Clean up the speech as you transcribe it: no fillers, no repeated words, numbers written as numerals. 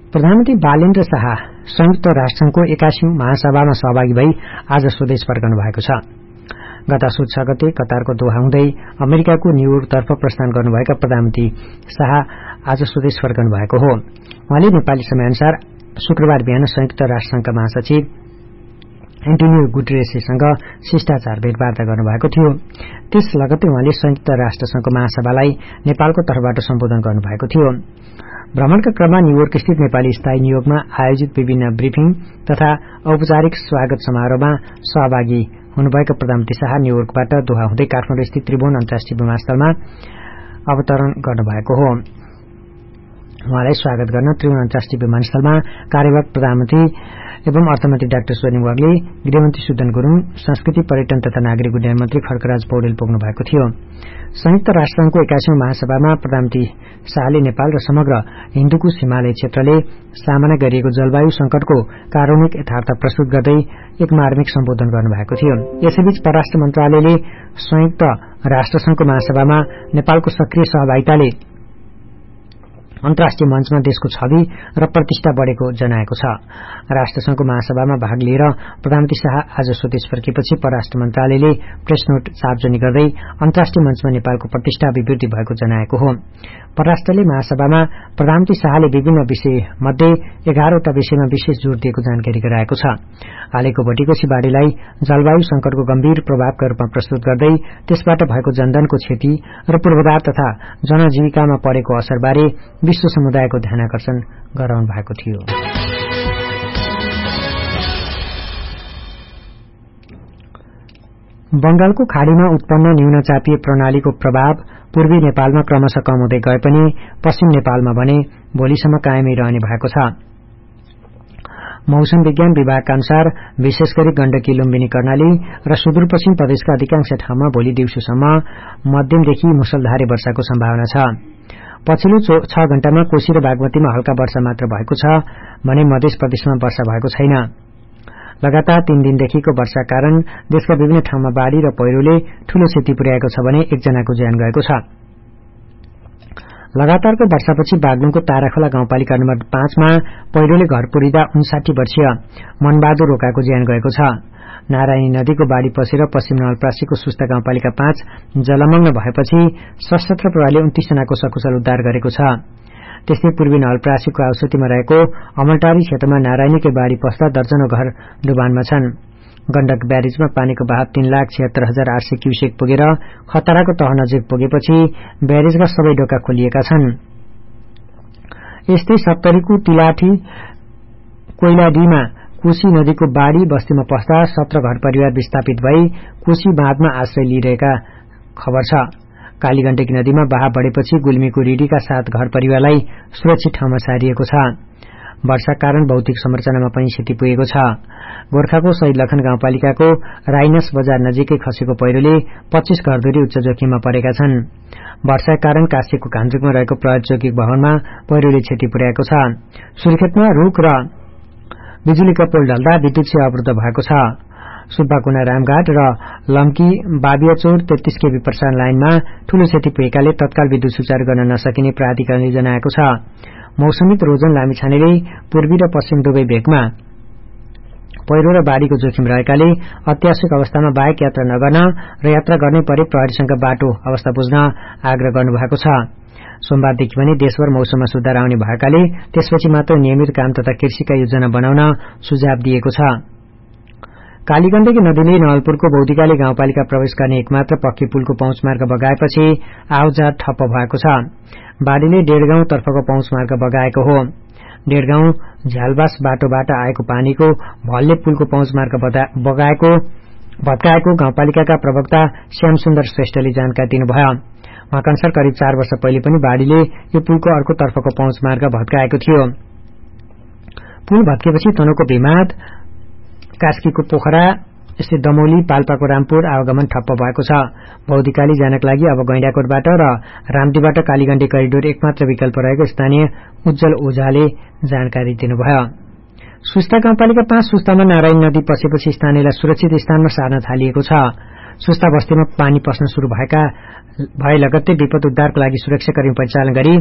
प्रधानमन्त्री बालेन्द्र शाह संयुक्त राष्ट्रसंघको 81औं महासभामा सहभागी भई आज स्वदेश फर्कनु भएको छ। गत असोज 6 गते कतारको दोहा हुँदै अमेरिकाको न्यूयोर्कतर्फ प्रस्थान गर्नुभएका प्रधानमन्त्री शाह आज स्वदेश फर्कनु भएको हो। उहाँले नेपाली समयअनुसार शुक्रबार बिहान संयुक्त राष्ट्रसंघका महासचिव एन्टोनियो गुटेरेससँग शिष्टाचार भेटवार्ता गर्नुभएको थियो। त्यस लगत्तै उहाँले संयुक्त राष्ट्रसंघको महासभालाई नेपालको तर्फबाट सम्बोधन गर्नुभएको थियो। भ्रमणका क्रममा न्यूयोर्क स्थित नेपाली स्थायी नियोगमा आयोजित विभिन्न ब्रिफिङ तथा औपचारिक स्वागत समारोहमा सहभागी हुनुभएका प्रधानमन्त्री शाह न्यूयोर्कबाट दोहा हुँदै काठमाडौँ स्थित त्रिभुवन अन्तर्राष्ट्रिय विमानस्थलमा अवतरण गर्नुभएको हो। उहाँलाई स्वागत गर्न त्रिभुवन अन्तर्राष्ट्रिय विमानस्थलमा कार्यवाहक प्रधानमन्त्री एवं अर्थमन्त्री डाक्टर सोरेन वाग्ले, गृहमन्त्री सुदन गुरूङ, संस्कृति पर्यटन तथा नागरिक उड्डयन मन्त्री खड्गराज पौडेल पुग्नु भएको थियो। संयुक्त राष्ट्रसंघको 81औं महासभामा प्रधानमन्त्री शाहले नेपाल र समग्र हिन्दुकुश हिमालय क्षेत्रले सामना गरिएको जलवायु संकटको कारुणिक यथार्थ प्रस्तुत गर्दै एक मार्मिक सम्बोधन गर्नुभएको थियो। यसैबीच परराष्ट्र मन्त्रालयले संयुक्त राष्ट्रसंघको महासभामा नेपालको सक्रिय सहभागिताले अन्तर्राष्ट्रिय मञ्चमा देशको छवि र प्रतिष्ठा बढ़ेको जनाएको छ। राष्ट्रसंघको महासभामा भाग लिएर प्रधानमन्त्री शाह आज स्वदेश फर्केपछि परराष्ट्र मन्त्रालयले प्रेस नोट सार्वजनिक गर्दै अन्तर्राष्ट्रिय मञ्चमा नेपालको प्रतिष्ठा अभिवृद्धि भएको जनाएको हो। परराष्ट्रले महासभामा प्रधानमन्त्री शाहले विभिन्न विषय मध्ये 11वटा विषयमा विशेष जोड़ दिएको जानकारी गराएको छ। हालैको भटीकोशी बाढ़ीलाई जलवायु संकटको गम्भीर प्रभावका रूपमा प्रस्तुत गर्दै त्यसबाट भएको जनधनको क्षति र पूर्वाधार तथा जनजीविकामा परेको असरबारे विश्व समुदायको ध्यानाकर्षण गराउनु भएको थियो। बंगालको खाड़ीमा उत्पन्न न्यूनचापीय प्रणालीको प्रभाव पूर्वी नेपालमा क्रमशः कम हुँदै गए पनि पश्चिम नेपालमा भने भोलिसम्म कायमै रहने भएको छ। मौसम विज्ञान विभागका अनुसार विशेष गरी गण्डकी, लुम्बिनी, कर्णाली र सुदूरपश्चिम प्रदेशका अधिकांश ठाउँमा भोलि दिउँसोसम्म मध्यमदेखि मुसलधारे वर्षाको सम्भावना छ। पछिल्लो 6 घण्टामा कोशी र बागमतीमा हल्का वर्षा मात्र भएको छ भने मध्य प्रदेशमा वर्षा भएको छैन। लगातार 3 दिनदेखिको वर्षा कारण देशका विभिन्न ठाउँमा बाढ़ी र पहिरोले ठूलो क्षति पुर्याएको छ भने एकजनाको ज्यान गएको छ। लगातारको वर्षापछि बागलुङको ताराखोला गाउँपालिका नम्बर 5 मा पहिरोले घर पुरिँदा 59 वर्षीय मनबहादुर रोकाको ज्यान गएको छ। नारायणी नदीको बाढ़ी पसेर पश्चिम नवलपरासीको सुस्ता गाउँपालिका 5 जलमग्न भएपछि सशस्त्र प्रहरीले 29 जनाको सकुशल उद्धार गरेको छ। त्यस्तै पूर्वी नवलपरासीको औसतीमा रहेको अमलटारी क्षेत्रमा नारायणीकै बाढ़ी पस्दा दर्जनौं घर डुबानमा छन्। गण्डक ब्यारेजमा पानीको बहाव 3,76,800 क्युसेक पुगेर खतराको तह नजिक पुगेपछि ब्यारेजका सबै ढोका खोलिएका छन्। यस्तै सप्तरीको तिलाठी कोइलाडीमा कोशी नदीको बाढ़ी बस्तीमा पस्दा 17 घर परिवार विस्थापित भई कोशी बाँधमा आश्रय लिइरहेका खबर छ। कालीगण्डकी नदीमा बहाव बढ़ेपछि गुल्मीको रिडीका 7 घर परिवारलाई सुरक्षित ठाउँमा सारिएको छ। वर्षा कारण भौतिक संरचनामा पनि क्षति पुगेको छ। गोर्खाको शहीद लखन गाउँपालिकाको राइनस बजार नजिकै खसेको पहिरोले 25 घरधुरी उच्च जोखिममा परेका छन्। वर्षाका कारण काशीको कान्जुकमा रहेको प्रौद्योगिक भवनमा पहिरोले क्षति पुर्याएको छ। सुर्खेतमा रूख र बिजुलीका पोल ढल्दा विद्युत सेवा अवरुद्ध भएको छ। सुब्बाकुना रामघाट र लम्की बाबियाचौर 33 केबी प्रसारण लाइनमा ठूलो क्षति पुगेकाले तत्काल विद्युत सुचारू गर्न नसकिने प्राधिकरणले जनाएको छ। मौसमित रोजन लामिछानेले पूर्वी र पश्चिम दुवै भेगमा पहिरो र बाढ़ीको जोखिम रहेकाले अत्यावश्यक अवस्थामा बाइक यात्रा नगर्न र यात्रा गर्नै परे प्रहरीसँग बाटो अवस्था बुझ्न आग्रह गर्नुभएको छ। सोमबारदेखि भने देशभर मौसममा सुधार आउने भएकाले त्यसपछि मात्र नियमित काम तथा कृषिका योजना बनाउन सुझाव दिएको छ। कालीगण्डकी नदीले नवलपुरको बौद्धिकाली गाउँपालिका प्रवेश गर्ने एकमात्र पक्की पुलको पहुँचमार्ग बगाएपछि आवाजात ठप्प भएको छ। बाढ़ीले डेढगाउँ तर्फको पहुँचमार्ग बगाएको हो। डेढगाउँ झ्यालबास बाटोबाट आएको पानीको भलले पुलको पहुँचमार्ग भत्काएको गाउँपालिकाका प्रवक्ता श्यामसुन्दर श्रेष्ठले जानकारी दिनुभयो। उहाँका अनुसार करिब 4 वर्ष पहिले पनि बाढ़ीले यो पुलको अर्को तर्फको पहुँचमार्ग भत्काएको थियो। पुल भत्केपछि तनहुको भिमाद, कास्कीको पोखरा, यस्तै दमौली, पाल्पाको रामपुर आवागमन ठप्प भएको छ। बौद्धिकाली जानका लागि अब गैंडाकोटबाट र रामदीबाट कालीगण्डी करिडोर एकमात्र विकल्प रहेको स्थानीय उज्जवल ओझाले जानकारी दिनुभयो। सुस्ता गाउँपालिका 5 सुस्तामा नारायणी नदी पसेपछि स्थानीयलाई सुरक्षित स्थानमा सार्न थालिएको छ। सुस्ता बस्तीमा पानी पस्न शुरू भए लगत्तै विपद उद्धारको लागि सुरक्षाकर्मी परिचालन गरी